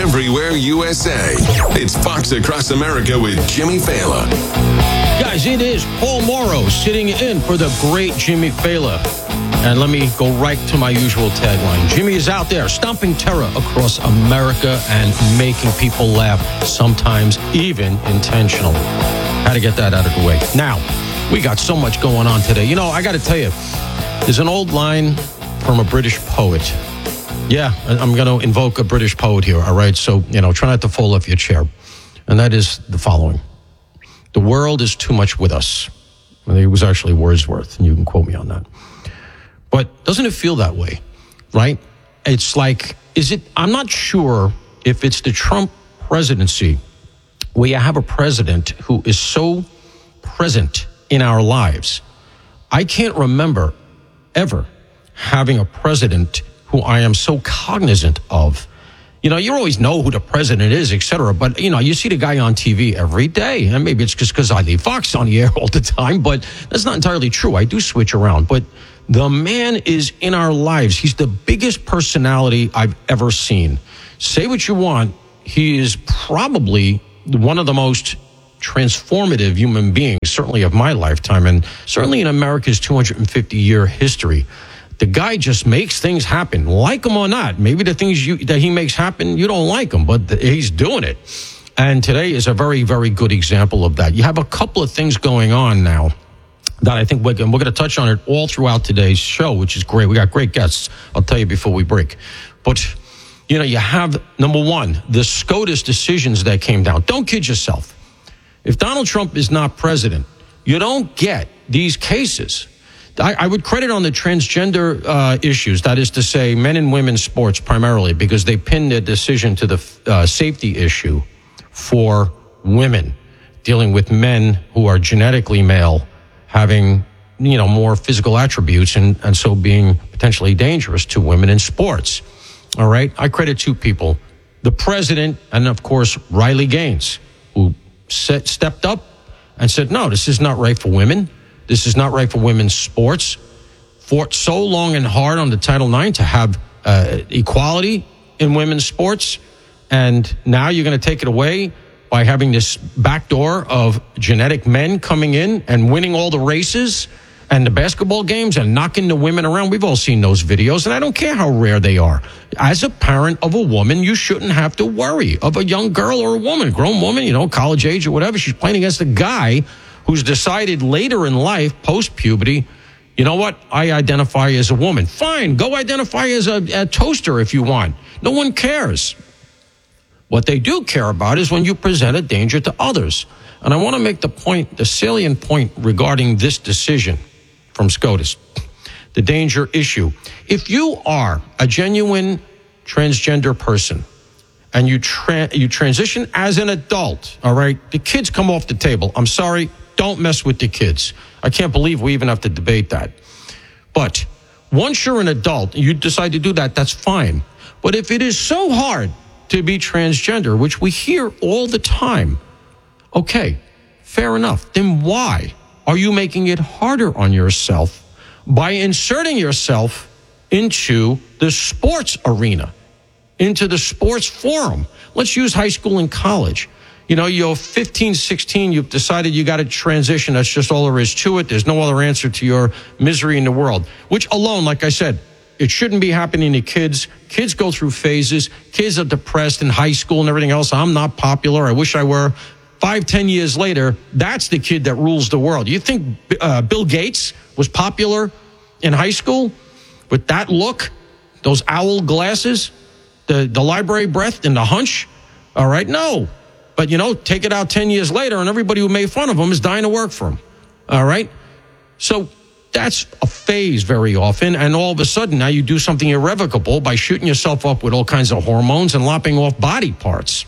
everywhere USA. It's Fox Across America with Jimmy Fallon. Guys, it is Paul Morrow sitting in for the great Jimmy Fallon. And let me go right to my usual tagline. Jimmy is out there stomping terror across America and making people laugh, sometimes even intentionally. Had to get that out of the way. Now, we got so much going on today. You know, I got to tell you, there's an old line from a British poet. Yeah, I'm going to invoke a British poet here, all right? So, try not to fall off your chair. And that is the following. The world is too much with us. I think it was actually Wordsworth, and you can quote me on that. But doesn't it feel that way, right? It's like, I'm not sure if it's the Trump presidency where you have a president who is so present in our lives. I can't remember ever having a president who I am so cognizant of. You always know who the president is, et cetera, but, you see the guy on TV every day, and maybe it's just because I leave Fox on the air all the time, but that's not entirely true. I do switch around, but the man is in our lives. He's the biggest personality I've ever seen. Say what you want, he is probably one of the most transformative human beings, certainly of my lifetime, and certainly in America's 250-year history. The guy just makes things happen, like him or not. Maybe the things that he makes happen, you don't like him, but he's doing it. And today is a very, very good example of that. You have a couple of things going on now that I think we're going to touch on it all throughout today's show, which is great. We got great guests, I'll tell you before we break. But, you have, number one, the SCOTUS decisions that came down. Don't kid yourself. If Donald Trump is not president, you don't get these cases. I would credit on the transgender issues, that is to say, men and women's sports primarily, because they pinned their decision to the safety issue for women, dealing with men who are genetically male, having, more physical attributes and so being potentially dangerous to women in sports. All right? I credit two people, the president and, of course, Riley Gaines, who stepped up and said, no, this is not right for women. This is not right for women's sports. Fought so long and hard on the Title IX to have equality in women's sports. And now you're going to take it away by having this backdoor of genetic men coming in and winning all the races and the basketball games and knocking the women around. We've all seen those videos, and I don't care how rare they are. As a parent of a woman, you shouldn't have to worry of a young girl or a woman, grown woman, college age or whatever. She's playing against a guy who's decided later in life, post-puberty, you know what, I identify as a woman. Fine, go identify as a toaster if you want. No one cares. What they do care about is when you present a danger to others. And I want to make the salient point regarding this decision from SCOTUS, the danger issue. If you are a genuine transgender person and you transition as an adult, all right, the kids come off the table. I'm sorry, don't mess with the kids. I can't believe we even have to debate that. But once you're an adult and you decide to do that, that's fine. But if it is so hard to be transgender, which we hear all the time, okay, fair enough. Then why are you making it harder on yourself by inserting yourself into the sports arena, into the sports forum? Let's use high school and college. You're 15, 16, you've decided you got to transition. That's just all there is to it. There's no other answer to your misery in the world, which alone, like I said, it shouldn't be happening to kids. Kids go through phases. Kids are depressed in high school and everything else. I'm not popular. I wish I were. 5-10 years later, that's the kid that rules the world. You think Bill Gates was popular in high school with that look, those owl glasses, the library breath and the hunch? All right, no. But, take it out 10 years later and everybody who made fun of him is dying to work for him. All right? So that's a phase very often, and all of a sudden now you do something irrevocable by shooting yourself up with all kinds of hormones and lopping off body parts.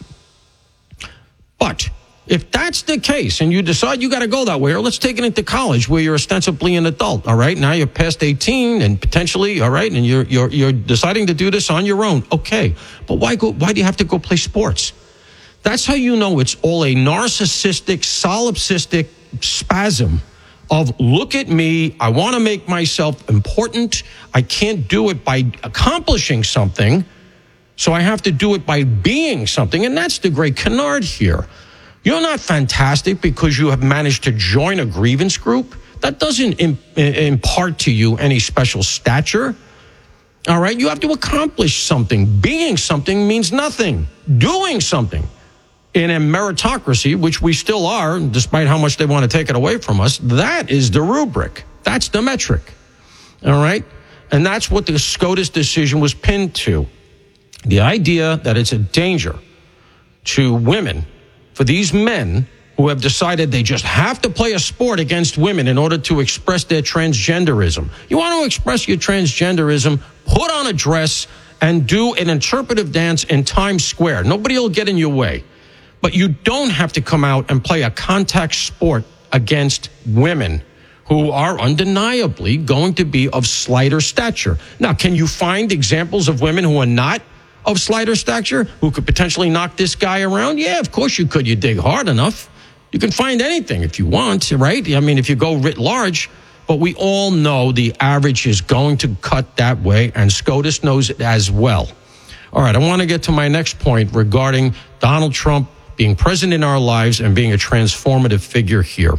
But if that's the case and you decide you got to go that way, or let's take it into college where you're ostensibly an adult, all right? Now you're past 18 and potentially, all right, and you're deciding to do this on your own. Okay, but why do you have to go play sports? That's how you know it's all a narcissistic, solipsistic spasm of look at me, I want to make myself important, I can't do it by accomplishing something, So I have to do it by being something, and that's the great canard here. You're not fantastic because you have managed to join a grievance group. That doesn't impart to you any special stature. All right? You have to accomplish something. Being something means nothing. Doing something. In a meritocracy, which we still are, despite how much they want to take it away from us, that is the rubric. That's the metric. All right? And that's what the SCOTUS decision was pinned to. The idea that it's a danger to women for these men who have decided they just have to play a sport against women in order to express their transgenderism. You want to express your transgenderism, put on a dress and do an interpretive dance in Times Square. Nobody will get in your way. But you don't have to come out and play a contact sport against women who are undeniably going to be of slighter stature. Now, can you find examples of women who are not of slighter stature, who could potentially knock this guy around? Yeah, of course you could. You dig hard enough. You can find anything if you want, right? I mean, if you go writ large. But we all know the average is going to cut that way, and SCOTUS knows it as well. All right, I want to get to my next point regarding Donald Trump being present in our lives and being a transformative figure here.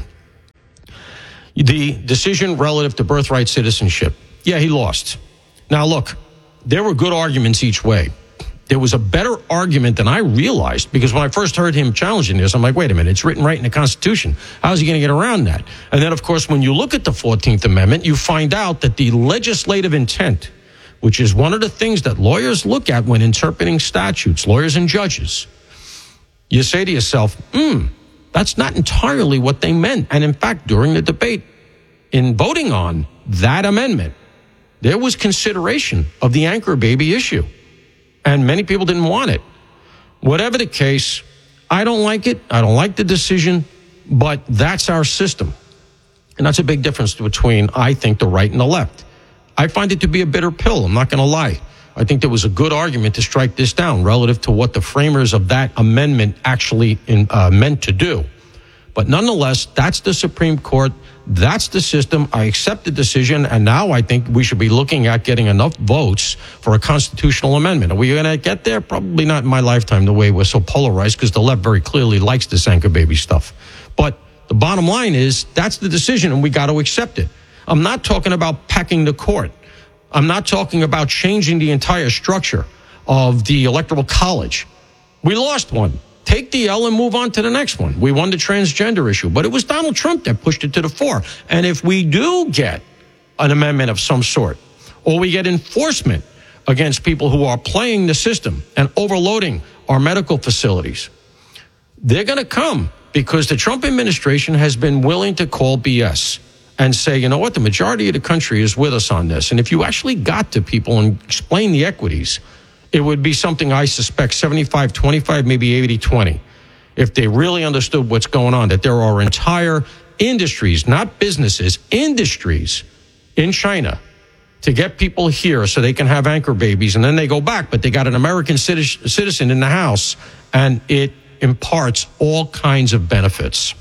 The decision relative to birthright citizenship. Yeah, he lost. Now, look, there were good arguments each way. There was a better argument than I realized, because when I first heard him challenging this, I'm like, wait a minute, it's written right in the Constitution. How's he going to get around that? And then, of course, when you look at the 14th Amendment, you find out that the legislative intent, which is one of the things that lawyers look at when interpreting statutes, lawyers and judges, you say to yourself, that's not entirely what they meant. And in fact, during the debate in voting on that amendment, there was consideration of the anchor baby issue. And many people didn't want it. Whatever the case, I don't like it. I don't like the decision, but that's our system. And that's a big difference between, I think, the right and the left. I find it to be a bitter pill. I'm not going to lie. I think there was a good argument to strike this down relative to what the framers of that amendment actually meant to do. But nonetheless, that's the Supreme Court. That's the system. I accept the decision, and now I think we should be looking at getting enough votes for a constitutional amendment. Are we going to get there? Probably not in my lifetime, the way we're so polarized, because the left very clearly likes this anchor baby stuff. But the bottom line is that's the decision, and we got to accept it. I'm not talking about packing the court. I'm not talking about changing the entire structure of the Electoral College. We lost one. Take the L and move on to the next one. We won the transgender issue, but it was Donald Trump that pushed it to the fore. And if we do get an amendment of some sort, or we get enforcement against people who are playing the system and overloading our medical facilities, they're going to come, because the Trump administration has been willing to call BS and say, you know what, the majority of the country is with us on this. And if you actually got to people and explain the equities, it would be something I suspect 75-25, maybe 80-20, if they really understood what's going on, that there are entire industries, not businesses, industries in China to get people here so they can have anchor babies, and then they go back, but they got an American citizen in the house, and it imparts all kinds of benefits.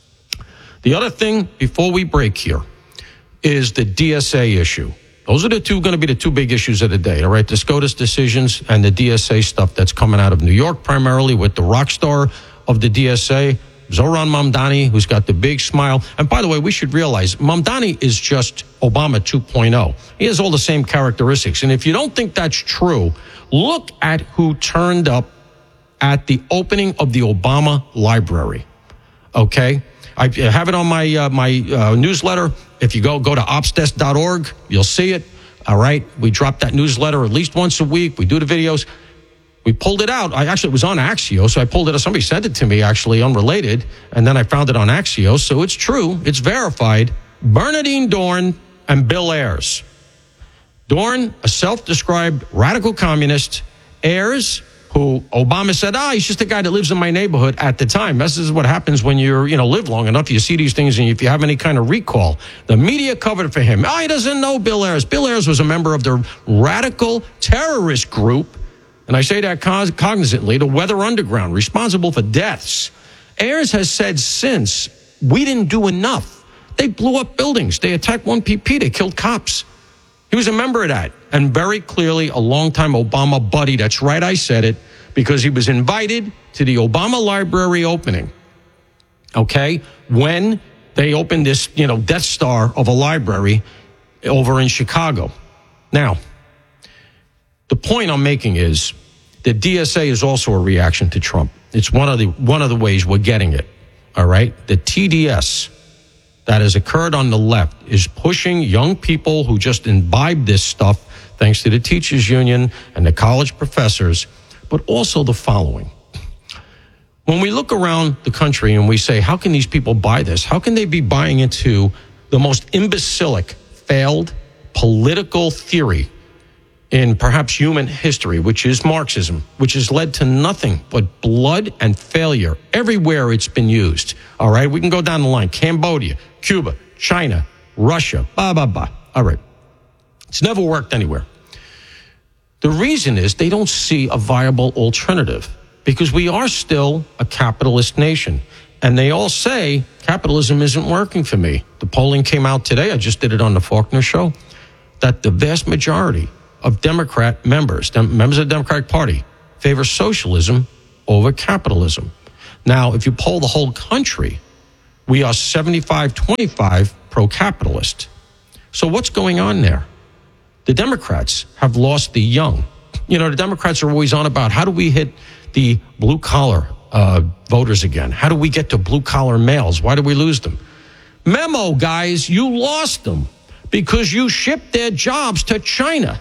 The other thing before we break here is the DSA issue. Those are going to be the two big issues of the day, all right? The SCOTUS decisions and the DSA stuff that's coming out of New York, primarily with the rock star of the DSA, Zohran Mamdani, who's got the big smile. And by the way, we should realize Mamdani is just Obama 2.0. He has all the same characteristics. And if you don't think that's true, look at who turned up at the opening of the Obama Library, okay? I have it on my newsletter. If you go to opsdesk.org, you'll see it. All right. We drop that newsletter at least once a week. We do the videos. We pulled it out. It was on Axios. So I pulled it out. Somebody sent it to me, actually, unrelated. And then I found it on Axios. So it's true. It's verified. Bernardine Dohrn and Bill Ayers. Dohrn, a self-described radical communist. Ayers, who Obama said, he's just a guy that lives in my neighborhood at the time. This is what happens when you live long enough. You see these things, and if you have any kind of recall, the media covered for him. He doesn't know Bill Ayers. Bill Ayers was a member of the radical terrorist group, and I say that cognizantly, the Weather Underground, responsible for deaths. Ayers has said since, we didn't do enough. They blew up buildings. They attacked 1PP. They killed cops. He was a member of that, and very clearly a longtime Obama buddy. That's right, I said it, because he was invited to the Obama Library opening, okay, when they opened this, Death Star of a library over in Chicago. Now, the point I'm making is that DSA is also a reaction to Trump. It's one of the ways we're getting it, all right? The TDS that has occurred on the left is pushing young people who just imbibe this stuff, thanks to the teachers union and the college professors, but also the following. When we look around the country and we say, how can these people buy this? How can they be buying into the most imbecilic, failed political theory in perhaps human history, which is Marxism, which has led to nothing but blood and failure everywhere it's been used. All right, we can go down the line. Cambodia, Cuba, China, Russia, blah, blah, blah. All right. It's never worked anywhere. The reason is they don't see a viable alternative because we are still a capitalist nation. And they all say capitalism isn't working for me. The polling came out today. I just did it on the Faulkner Show, that the vast majority of Democrat members of the Democratic Party, favor socialism over capitalism. Now, if you poll the whole country, we are 75-25 pro-capitalist. So what's going on there? The Democrats have lost the young. The Democrats are always on about how do we hit the blue-collar voters again? How do we get to blue-collar males? Why do we lose them? Memo, guys, you lost them because you shipped their jobs to China.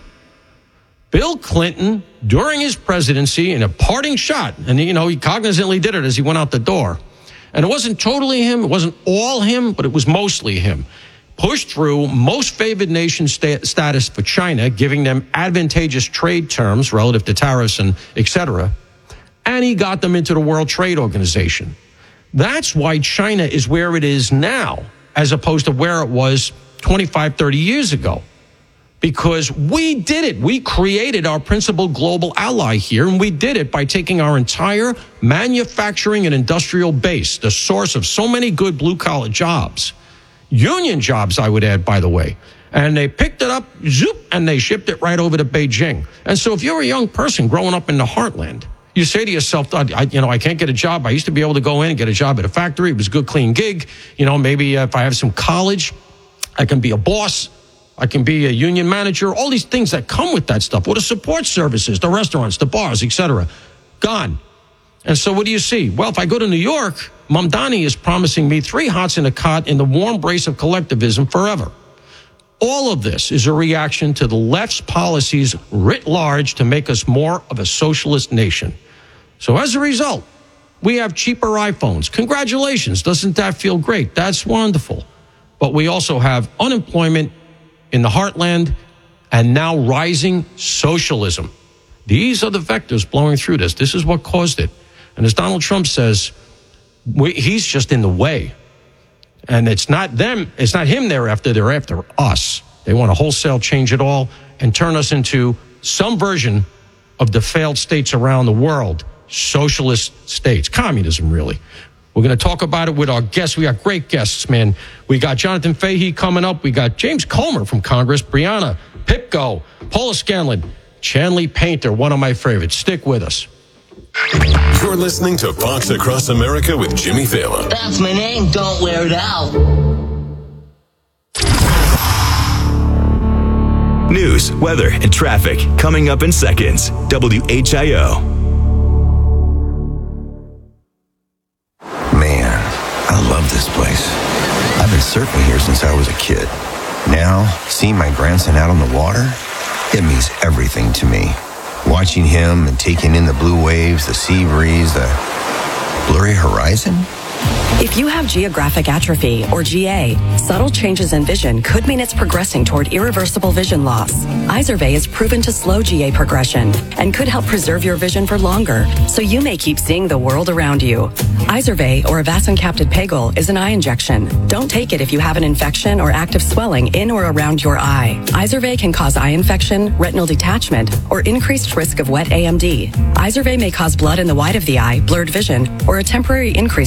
Bill Clinton, during his presidency, in a parting shot, and he cognizantly did it as he went out the door. And it wasn't totally him, it wasn't all him, but it was mostly him. Pushed through most favored nation status for China, giving them advantageous trade terms relative to tariffs and et cetera. And he got them into the World Trade Organization. That's why China is where it is now, as opposed to where it was 25, 30 years ago. Because we did it. We created our principal global ally here, and we did it by taking our entire manufacturing and industrial base, the source of so many good blue-collar jobs, union jobs, I would add, by the way, and they picked it up, zoop, and they shipped it right over to Beijing. And so if you're a young person growing up in the heartland, you say to yourself, I can't get a job. I used to be able to go in and get a job at a factory. It was a good, clean gig. Maybe if I have some college, I can be a boss. I can be a union manager, all these things that come with that stuff. What the support services, the restaurants, the bars, etc. Gone. And so what do you see? Well, if I go to New York, Mamdani is promising me 3 hots in a cot in the warm embrace of collectivism forever. All of this is a reaction to the left's policies writ large to make us more of a socialist nation. So as a result, we have cheaper iPhones. Congratulations. Doesn't that feel great? That's wonderful. But we also have unemployment in the heartland, and now rising socialism. These are the vectors blowing through this. This is what caused it. And as Donald Trump says, he's just in the way. And it's not them, it's not him they're after us. They want to wholesale change it all and turn us into some version of the failed states around the world, socialist states, communism really. We're going to talk about it with our guests. We got great guests, man. We got Jonathan Fahey coming up. We got James Comer from Congress, Brianna Pipko, Paula Scanlon, Chanley Painter, one of my favorites. Stick with us. You're listening to Fox Across America with Jimmy Fallon. That's my name. Don't wear it out. News, weather, and traffic coming up in seconds. WHIO. I love this place. I've been surfing here since I was a kid. Now, seeing my grandson out on the water, it means everything to me. Watching him and taking in the blue waves, the sea breeze, the blurry horizon. If you have geographic atrophy, or GA, subtle changes in vision could mean it's progressing toward irreversible vision loss. Izervay is proven to slow GA progression and could help preserve your vision for longer, so you may keep seeing the world around you. Izervay, or avacincaptad pegol, is an eye injection. Don't take it if you have an infection or active swelling in or around your eye. Izervay can cause eye infection, retinal detachment, or increased risk of wet AMD. Izervay may cause blood in the white of the eye, blurred vision, or a temporary increase in eye pressure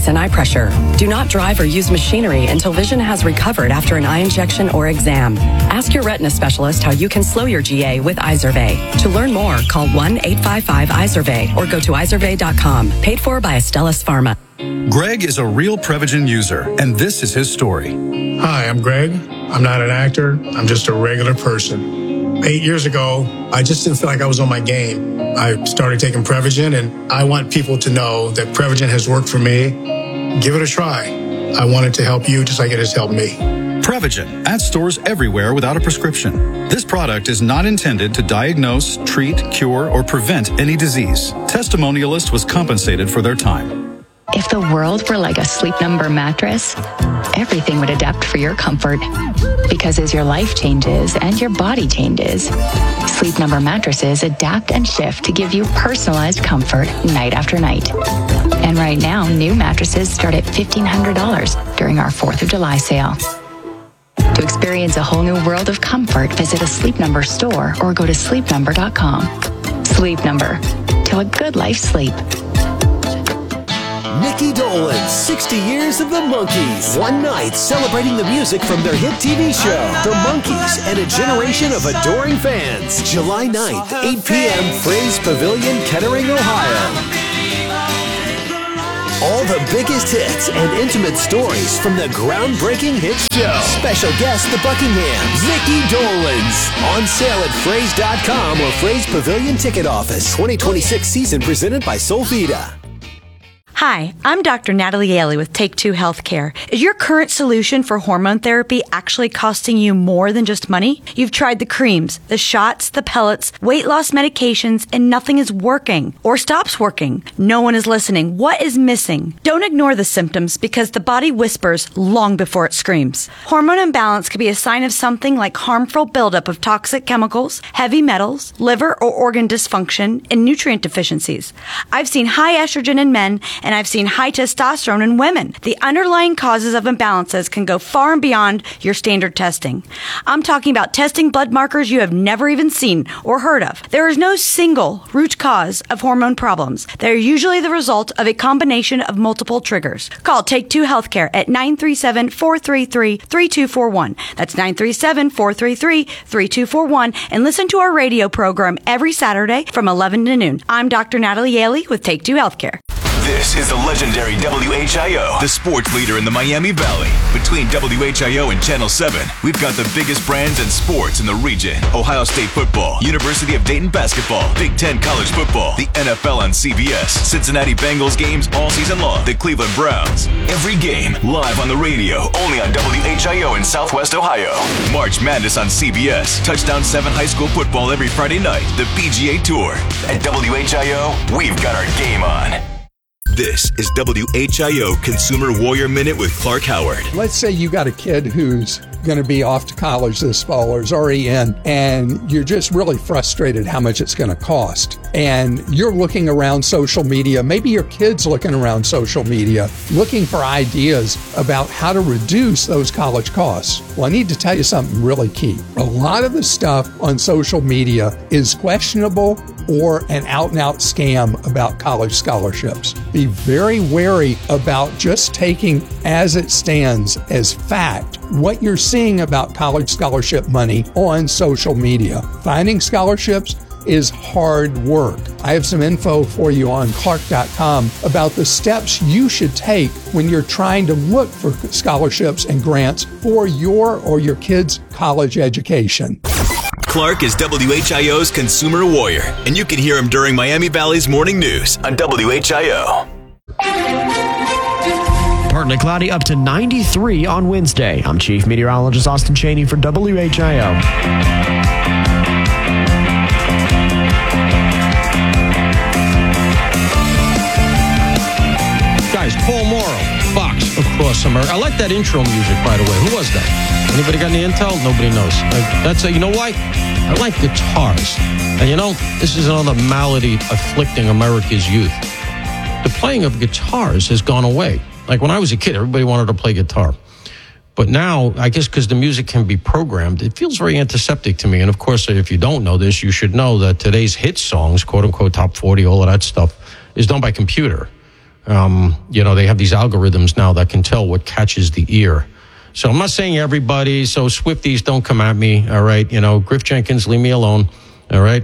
pressure. Do not drive or use machinery until vision has recovered after an eye injection or exam. Ask your retina specialist how you can slow your GA with Izervay. To learn more, call 1-855-IZERVAY or go to izervay.com. Paid for by Astellas Pharma. Greg is a real Prevagen user, and this is his story. Hi, I'm Greg. I'm not an actor. I'm just a regular person. 8 years ago, I just didn't feel like I was on my game. I started taking Prevagen, and I want people to know that Prevagen has worked for me. Give it a try. I want it to help you just like it has helped me. Prevagen, at stores everywhere without a prescription. This product is not intended to diagnose, treat, cure, or prevent any disease. Testimonialist was compensated for their time. If the world were like a Sleep Number mattress, everything would adapt for your comfort. Because as your life changes and your body changes, Sleep Number mattresses adapt and shift to give you personalized comfort night after night. And right now, new mattresses start at $1,500 during our 4th of July sale. To experience a whole new world of comfort, visit a Sleep Number store or go to sleepnumber.com. Sleep Number. Till a good life sleep. Nikki Dolan, 60 years of the Monkees. One night celebrating the music from their hit TV show, The Monkees, and a generation of adoring fans. July 9th, 8 p.m., Fraze Pavilion, Kettering, Ohio. All the biggest hits and intimate stories from the groundbreaking hit show. Special guest, the Buckinghams, Nikki Dolenz. On sale at Fraze.com or Fraze Pavilion Ticket Office. 2026 season presented by Solvita. Hi, I'm Dr. Natalie Ailey with Take Two Healthcare. Is your current solution for hormone therapy actually costing you more than just money? You've tried the creams, the shots, the pellets, weight loss medications, and nothing is working or stops working. No one is listening. What is missing? Don't ignore the symptoms because the body whispers long before it screams. Hormone imbalance could be a sign of something like harmful buildup of toxic chemicals, heavy metals, liver or organ dysfunction, and nutrient deficiencies. I've seen high estrogen in men, and I've seen high testosterone in women. The underlying causes of imbalances can go far and beyond your standard testing. I'm talking about testing blood markers you have never even seen or heard of. There is no single root cause of hormone problems. They're usually the result of a combination of multiple triggers. Call Take Two Healthcare at 937-433-3241. That's 937-433-3241, and listen to our radio program every Saturday from 11 to noon. I'm Dr. Natalie Ailey with Take Two Healthcare. This is the legendary WHIO, the sports leader in the Miami Valley. Between WHIO and Channel 7, we've got the biggest brands and sports in the region. Ohio State football, University of Dayton basketball, Big Ten college football, the NFL on CBS, Cincinnati Bengals games all season long, the Cleveland Browns. Every game live on the radio, only on WHIO in Southwest Ohio. March Madness on CBS, Touchdown 7 high school football every Friday night, the PGA Tour. At WHIO, we've got our game on. This is WHIO Consumer Warrior Minute with Clark Howard. Let's say you got a kid who's going to be off to college this fall or is already in, and you're just really frustrated how much it's going to cost. And you're looking around social media, maybe your kid's looking around social media, looking for ideas about how to reduce those college costs. Well, I need to tell you something really key. A lot of the stuff on social media is questionable or an out-and-out scam about college scholarships. Be very wary about just taking as it stands as fact what you're seeing about college scholarship money on social media. Finding scholarships is hard work. I have some info for you on Clark.com about the steps you should take when you're trying to look for scholarships and grants for your or your kid's college education. Clark is WHIO's consumer warrior, and you can hear him during Miami Valley's morning news on WHIO. Partly cloudy, up to 93 on Wednesday. I'm Chief Meteorologist Austin Cheney for WHIO. Guys, Paul Morrow, Fox Across America. I like that intro music, by the way. Who was that? Anybody got any intel? Nobody knows. You know why? I like guitars. And you know, this is another malady afflicting America's youth. The playing of guitars has gone away. Like when I was a kid, everybody wanted to play guitar. But now, I guess because the music can be programmed, it feels very antiseptic to me. And of course, if you don't know this, you should know that today's hit songs, quote unquote, top 40, all of that stuff, is done by computer. They have these algorithms now that can tell what catches the ear. So I'm not saying everybody, so Swifties don't come at me, all right? Griff Jenkins, leave me alone, all right?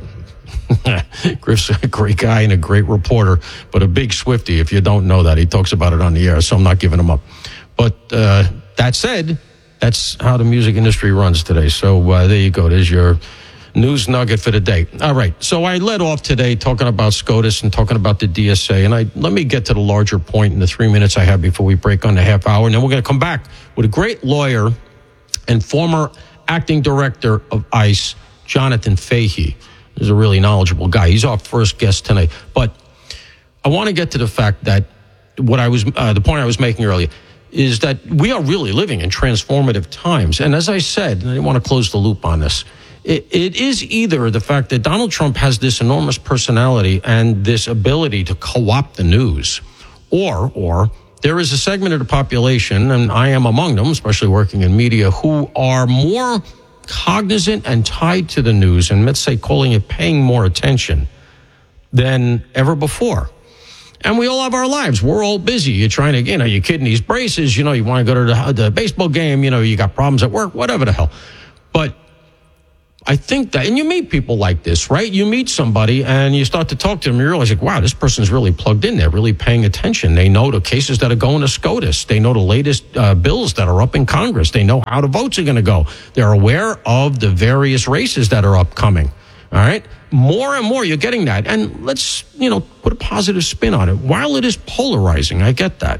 Griff's a great guy and a great reporter, but a big Swiftie, if you don't know that. He talks about it on the air, so I'm not giving him up. But that said, that's how the music industry runs today. So there you go. There's your news nugget for the day. All right. So I led off today talking about SCOTUS and talking about the DSA. And let me get to the larger point in the 3 minutes I have before we break on the half hour. And then we're going to come back with a great lawyer and former acting director of ICE, Jonathan Fahey. He's a really knowledgeable guy. He's our first guest tonight. But I want to get to the fact that the point I was making earlier is that we are really living in transformative times. And as I said, and I want to close the loop on this, it is either the fact that Donald Trump has this enormous personality and this ability to co-opt the news, or there is a segment of the population, and I am among them, especially working in media, who are more cognizant and tied to the news, and let's say paying more attention than ever before. And we all have our lives. We're all busy. You're trying to, your kid needs braces, you want to go to the baseball game, you got problems at work, whatever the hell. But I think that, and you meet people like this, right? You meet somebody and you start to talk to them, and you realize, wow, this person's really plugged in. They're really paying attention. They know the cases that are going to SCOTUS. They know the latest bills that are up in Congress. They know how the votes are going to go. They're aware of the various races that are upcoming. All right? More and more, you're getting that. And let's, put a positive spin on it. While it is polarizing, I get that.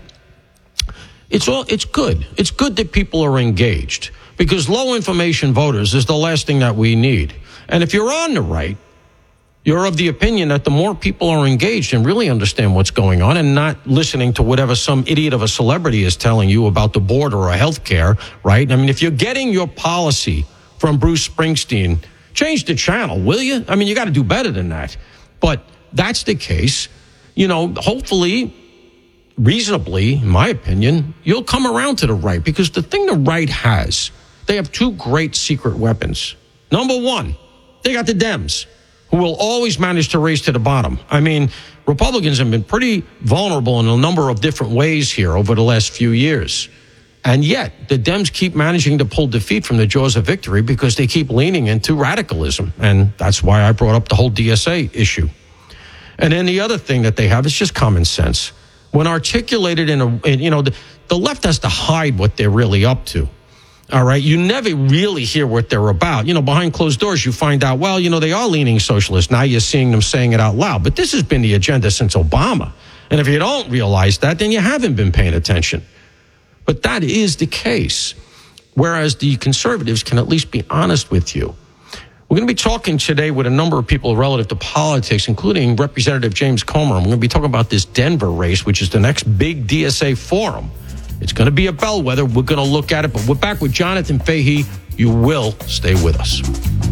It's good. It's good that people are engaged, because low information voters is the last thing that we need. And if you're on the right, you're of the opinion that the more people are engaged and really understand what's going on and not listening to whatever some idiot of a celebrity is telling you about the border or health care, right? I mean, if you're getting your policy from Bruce Springsteen, change the channel, will you? I mean, you got to do better than that. But that's the case. Hopefully, reasonably, in my opinion, you'll come around to the right, because the thing the right has, they have two great secret weapons. Number one, they got the Dems, who will always manage to race to the bottom. I mean, Republicans have been pretty vulnerable in a number of different ways here over the last few years. And yet, the Dems keep managing to pull defeat from the jaws of victory because they keep leaning into radicalism. And that's why I brought up the whole DSA issue. And then the other thing that they have is just common sense. When articulated the left has to hide what they're really up to. All right. You never really hear what they're about. Behind closed doors, you find out, well, they are leaning socialist. Now you're seeing them saying it out loud. But this has been the agenda since Obama. And if you don't realize that, then you haven't been paying attention. But that is the case. Whereas the conservatives can at least be honest with you. We're going to be talking today with a number of people relative to politics, including Representative James Comer. We're going to be talking about this Denver race, which is the next big DSA forum. It's going to be a bellwether. We're going to look at it, but we're back with Jonathan Fahey. You will stay with us.